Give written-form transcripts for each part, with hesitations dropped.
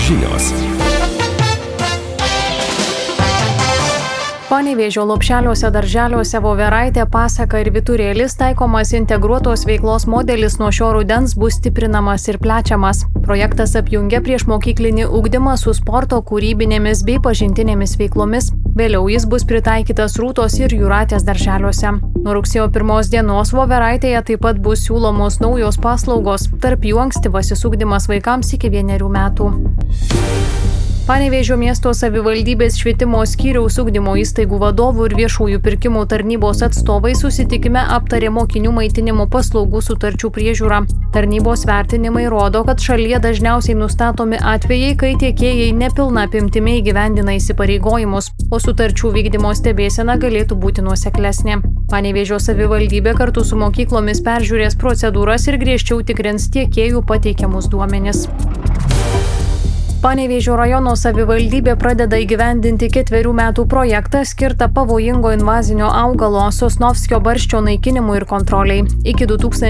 žinios. Panevėžio Lopšeliuose darželiuose Voveraitė, Pasaka ir Vyturėlis taikomas integruotos veiklos modelis nuo šio rudens bus stiprinamas ir plečiamas. Projektas apjungia priešmokyklinį ugdymą su sporto, kūrybinėmis bei pažintinėmis veiklomis. Vėliau jis bus pritaikytas Rūtos ir Jūratės darželiuose. Nuo rugsėjo 1 dienos Voveraitėje taip pat bus siūlomos naujos paslaugos, tarp jų ankstyvasis ugdymas vaikams iki 1 metų. Panevėžio miesto savivaldybės švietimo skyriaus ugdymo įstaigų vadovų ir viešųjų pirkimų tarnybos atstovai susitikime aptarė mokinių maitinimo paslaugų sutarčių priežiūrą. Tarnybos vertinimai rodo, kad šalyje dažniausiai nustatomi atvejai, kai tiekėjai nepilna apimtimi įgyvendina įsipareigojimus, o sutarčių vykdymo stebėsena galėtų būti nuoseklesnė. Panevėžio savivaldybė kartu su mokyklomis peržiūrės procedūras ir griežčiau tikrins tiekėjų pateikiamus duomenis. Panevėžio rajono savivaldybė pradeda įgyvendinti 4 metų projektą skirtą pavojingo invazinio augalo Sosnovskio barščio naikinimui ir kontroliai. Iki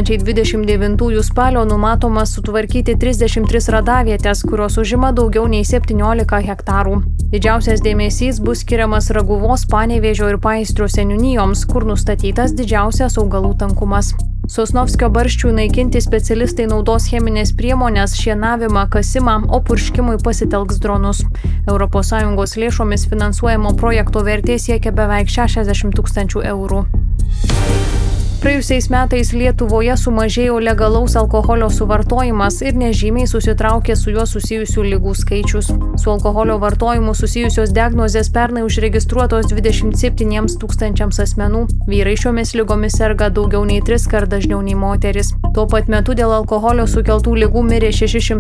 2029 spalio numatoma sutvarkyti 33 radavietės, kurios užima daugiau nei 17 hektarų. Didžiausias dėmesys bus skiriamas Raguvos, Panevėžio ir Paistrio seniūnijoms, kur nustatytas didžiausias augalų tankumas. Sosnovskio barščių naikinti specialistai naudos cheminės priemonės, šienavimą, kasimą, o purškimui pasitelks dronus. ES lėšomis finansuojamo projekto vertė siekia beveik 60 000 eurų. Praėjusiais metais Lietuvoje sumažėjo legalaus alkoholio suvartojimas ir nežymiai susitraukė su juo susijusių ligų skaičius. Su alkoholio vartojimu susijusios diagnozės pernai užregistruotos 27 000 asmenų. Vyrai šiomis ligomis serga daugiau nei 3 kart dažniau nei moteris. Tuo pat metu dėl alkoholio sukeltų ligų mirė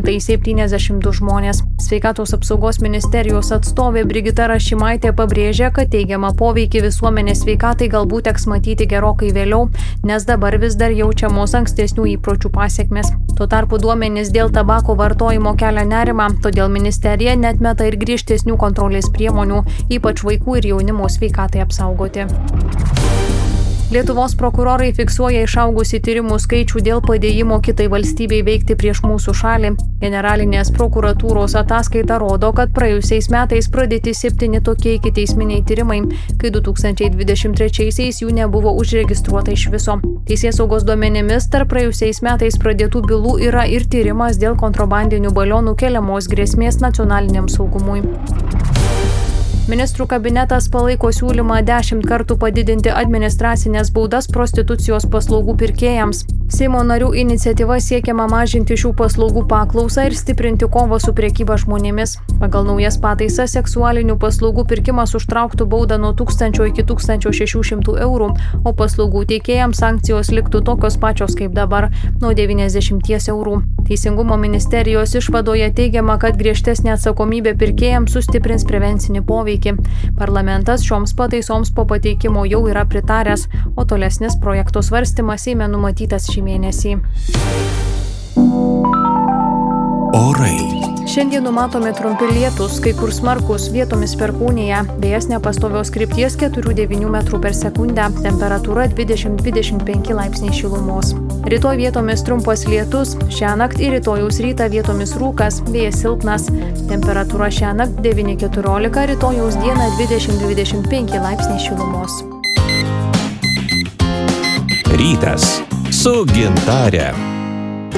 672 žmonės. Sveikatos apsaugos ministerijos atstovė Brigita Rašimaitė pabrėžė, kad teigiamą poveikį visuomenės sveikatai galbūt teks matyti gerokai vėliau, nes dabar vis dar jaučiamos ankstesnių įpročių pasekmės. Tuo tarpu duomenys dėl tabako vartojimo kelia nerimą, todėl ministerija neatmeta ir griežtesnių kontrolės priemonių, ypač vaikų ir jaunimo sveikatai apsaugoti. Lietuvos prokurorai fiksuoja išaugusį tyrimų skaičių dėl padėjimo kitai valstybei veikti prieš mūsų šalį. Generalinės prokuratūros ataskaita rodo, kad praėjusiais metais pradėti 7 tokie ikiteisminiai tyrimai, kai 2023-aisiais jų nebuvo užregistruota iš viso. Teisėsaugos duomenimis tarp praėjusiais metais pradėtų bylų yra ir tyrimas dėl kontrabandinių balionų keliamos grėsmės nacionaliniam saugumui. Ministrų kabinetas palaiko siūlymą 10 kartų padidinti administracinės baudas prostitucijos paslaugų pirkėjams. Seimo narių iniciatyva siekiama mažinti šių paslaugų paklausą ir stiprinti kovą su prekyba žmonėmis. Pagal naujas pataisas seksualinių paslaugų pirkimas užtrauktų baudą nuo 1000 iki 1600 eurų, o paslaugų teikėjams sankcijos liktų tokios pačios kaip dabar – nuo 90 eurų. Teisingumo ministerijos išvadoje teigiama, kad griežtesnė atsakomybė pirkėjams sustiprins prevencinį poveikį. Parlamentas šioms pataisoms po pateikimo jau yra pritaręs, o tolesnis projekto svarstymas Seime numatytas šį mėnesį. Orai. Šiandien numatomi trumpi lietūs, kai kur smarkus, vietomis perkūnija, vėjas nepastovios krypties 4–9 m/s, temperatūra 20–25 laipsniai šilumos. Rytoj vietomis trumpas lietus, šiąnakt ir rytojaus rytą vietomis rūkas, vėjas silpnas, temperatūra šiąnakt 9–14, rytojaus dieną 20–25 laipsniai šilumos. Rytas su Gintare.